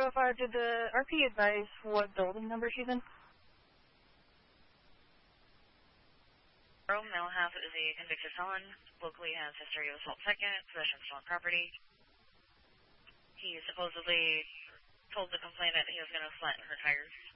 405, did the RP advise what building number she's in? Male half is a convicted felon, locally has history of assault second, possession of stolen property. He supposedly told the complainant he was going to flatten her tires.